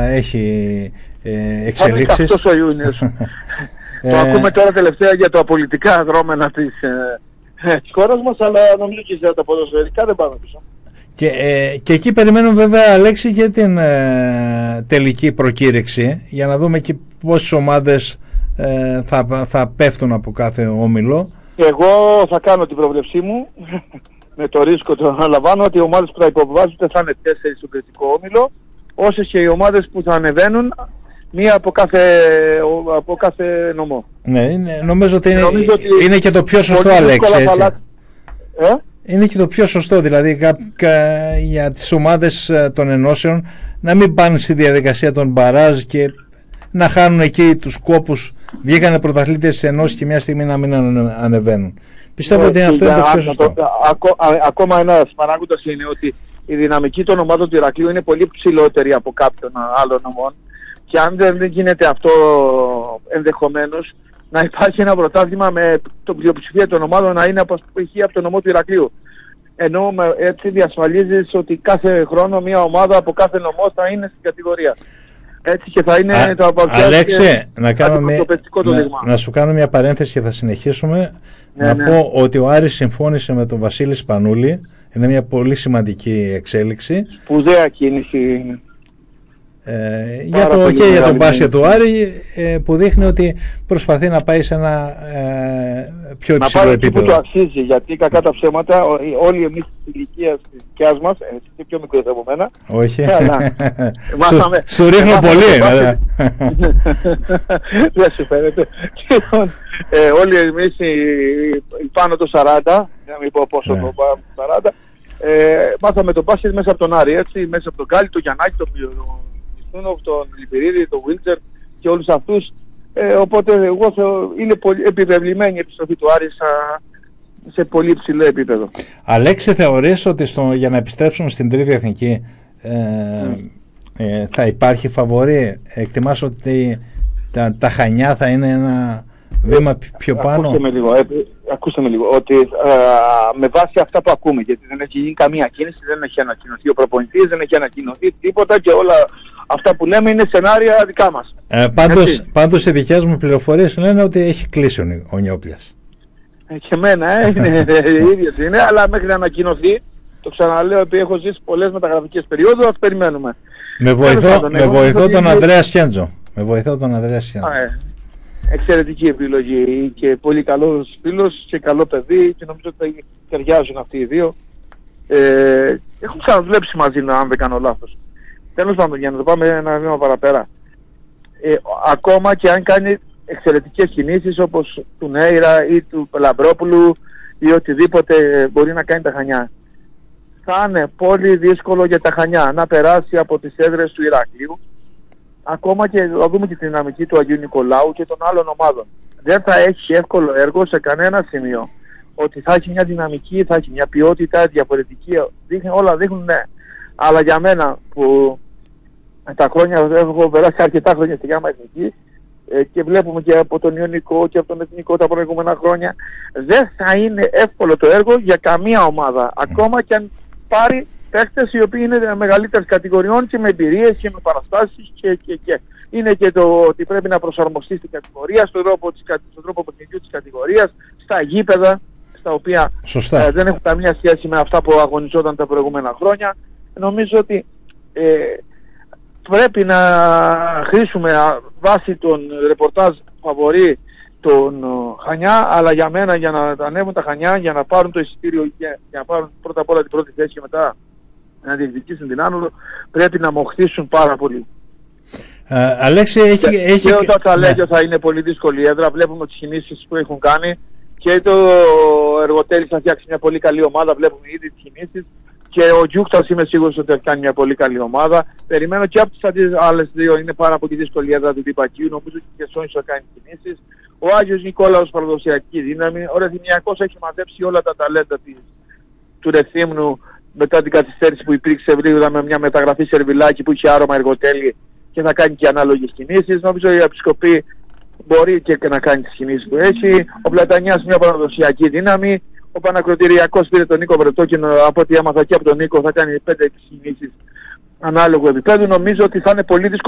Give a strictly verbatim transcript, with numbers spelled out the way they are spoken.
έχει ε, εξελίξεις. Είναι αυτός ο Ιούνιος. Το ακούμε τώρα τελευταία για τα πολιτικά δρόμενα της, ε, της χώρας μας, αλλά νομίζω και για τα ποδοσφαιρικά δεν πάμε πίσω. Και, ε, και εκεί περιμένουμε βέβαια, Αλέξη, και την ε, τελική προκήρυξη για να δούμε και πόσες ομάδες ε, θα, θα πέφτουν από κάθε όμιλο. Εγώ θα κάνω την προβλεψή μου με το ρίσκο το αναλαμβάνω ότι οι ομάδες που θα υποβιβάζονται θα είναι τέσσερις στον κριτικό όμιλο, όσες και οι ομάδες που θα ανεβαίνουν μία από κάθε, από κάθε νομό. Ναι, είναι, νομίζω ότι είναι, νομίζω ότι είναι και το πιο σωστό, Αλέξη, έτσι. Παλά... Ε? Είναι και το πιο σωστό, δηλαδή κα, κα, για τις ομάδες των ενώσεων να μην πάνε στη διαδικασία των μπαράζ και να χάνουν εκεί τους κόπους. Βγήκανε πρωταθλήτες της ενώσης και μια στιγμή να μην ανεβαίνουν. Πιστεύω ε, ότι αυτό είναι το πιο σωστό. Το, ακό, α, ακόμα ένας παράγοντας είναι ότι η δυναμική των ομάδων του Ηρακλείου είναι πολύ ψηλότερη από κάποιων άλλων ομών και αν δεν γίνεται αυτό ενδεχομένως να υπάρχει ένα πρωτάθλημα με το πλειοψηφία των ομάδων να είναι από το νομό του Ηρακλείου. Ενώ έτσι διασφαλίζεις ότι κάθε χρόνο μια ομάδα από κάθε νομό θα είναι στην κατηγορία. Έτσι και θα είναι Α, το απαραίτητο. Αλέξε, να, κάνω μια, το να, να σου κάνω μια παρένθεση και θα συνεχίσουμε. Ναι, να ναι. πω ότι ο Άρης συμφώνησε με τον Βασίλη Σπανούλη. Είναι μια πολύ σημαντική εξέλιξη. Σπουδαία κίνηση. Ε, για το, και για τον μπάσκετ του Άρη, ε, που δείχνει ότι προσπαθεί να πάει σε ένα ε, πιο υψηλό να επίπεδο. Να πάει εκεί που το αξίζει, γιατί κακά τα ψέματα όλοι εμείς της ηλικίας της δικιάς μας, εσύ είσαι πιο μικρός από μένα. Όχι, μάθαμε, σου, σου ρίχνω πολύ. Δεν σου φαίνεται. ε, όλοι εμείς πάνω το σαράντα, να μην πω πόσο το πάνω το σαράντα, ε, μάθαμε το μπάσκετ μέσα από τον Άρη, έτσι, μέσα από τον Γκάλι, τον Γιαννάκη, τον τον Λιπηρίδη, τον Βίλτσερ και όλους αυτούς, ε, οπότε εγώ θεωρώ είναι πολύ επιβεβλημένη η επιστροφή του Άρη σε πολύ ψηλό επίπεδο. Αλέξη, θεωρείς ότι στο, για να επιστρέψουμε στην τρίτη εθνική ε, mm. ε, θα υπάρχει φαβορί? Εκτιμάς ότι τα, τα Χανιά θα είναι ένα βήμα πιο πάνω? Ακούστε με λίγο, ε, ακούστε με λίγο ότι ε, με βάση αυτά που ακούμε, γιατί δεν έχει γίνει καμία κίνηση, δεν έχει ανακοινωθεί ο προπονητής, δεν έχει ανακοινωθεί τίποτα και όλα αυτά που λέμε είναι σενάρια δικά μας. Ε, πάντως, πάντως οι δικές μου πληροφορίες λένε ότι έχει κλείσει ο, ο Νιόπλιας. Ε, και εμένα, ε, είναι οι ίδιες είναι, αλλά μέχρι να ανακοινωθεί, το ξαναλέω, επειδή έχω ζήσει πολλές μεταγραφικές περιόδους, ας περιμένουμε. Με βοηθώ, με βοηθώ τον Ανδρέα Σκέντζο. Με βοηθώ τον Ανδρέα Σκέντζο. Εξαιρετική επιλογή και πολύ καλός φίλος και καλό παιδί και νομίζω ότι ταιριάζουν αυτοί οι δύο. Ε, έχουν ξαναδουλέψει μαζί, αν δεν κάνω λάθος. Τέλος πάντων, για να το πάμε ένα βήμα παραπέρα. Ε, ακόμα και αν κάνει εξαιρετικές κινήσεις όπως του Νέιρα ή του Λαμπρόπουλου ή οτιδήποτε μπορεί να κάνει τα Χανιά, θα είναι πολύ δύσκολο για τα Χανιά να περάσει από τις έδρες του Ηρακλείου, ακόμα και θα δούμε και τη δυναμική του Αγίου Νικολάου και των άλλων ομάδων. Δεν θα έχει εύκολο έργο σε κανένα σημείο. Ότι θα έχει μια δυναμική, θα έχει μια ποιότητα διαφορετική, δείχνει, όλα δείχνουν ναι. Αλλά για μένα που τα χρόνια, έχω περάσει αρκετά χρόνια στη Γάμα Εθνική ε, και βλέπουμε και από τον Ιωνικό και από τον Εθνικό τα προηγούμενα χρόνια, δεν θα είναι εύκολο το έργο για καμία ομάδα. Ακόμα και αν πάρει παίκτες οι οποίοι είναι μεγαλύτερες κατηγοριών και με εμπειρίες και με παραστάσεις και, και, και. Είναι και το ότι πρέπει να προσαρμοστεί στην κατηγορία, στον τρόπο, της, στον τρόπο παιχνιδιού της κατηγορίας, στα γήπεδα, στα οποία ε, δεν έχουν καμία σχέση με αυτά που αγωνιζόταν τα προηγούμενα χρόνια. Νομίζω ότι ε, πρέπει να χρήσουμε βάσει των ρεπορτάζ φαβορί τον Χανιά, αλλά για μένα για να ανέβουν τα Χανιά, για να πάρουν το εισιτήριο και για να πάρουν πρώτα απ' όλα την πρώτη θέση και μετά να διεκδικήσουν την άνοδο, πρέπει να μοχθήσουν πάρα πολύ. Uh, Αλέξη, έχει... Και, έχει... και όταν θα λέγει ότι θα είναι πολύ δύσκολη η έδρα, βλέπουμε τις κινήσεις που έχουν κάνει και το Εργοτέλης θα φτιάξει μια πολύ καλή ομάδα, βλέπουμε ήδη τις κινήσεις και ο Γιούκτας είμαι σίγουρος ότι θα κάνει μια πολύ καλή ομάδα. Περιμένω και από τις άλλες δύο, είναι πάρα πολύ δύσκολη η έδρα του Διπακίου, νομίζω και ο Σόνης θα κάνει κινήσεις. Ο Άγιος Νικόλαος παραδοσιακή δύναμη, ο Ρεθυμιακός έχει μαζέψει όλα τα ταλέντα της, του Ρεθύμνου μετά την καθυστέρηση που υπήρξε γρήγορα με μια μεταγραφή Σερβιλάκη που είχε άρωμα Εργοτέλη και θα κάνει και ανάλογες κινήσεις. Νομίζω η Επισκοπή μπορεί και να κάνει τις κινήσεις που έχει. Ο Πλατανιάς μια παραδοσιακή δύναμη. Ο Πανακροτηριακός πήρε τον Νίκο Βρετόκινο, από ό,τι έμαθα και από τον Νίκο θα κάνει πέντε έξι κινήσεις ανάλογου επίπεδου. Νομίζω ότι θα είναι πολύ δύσκολο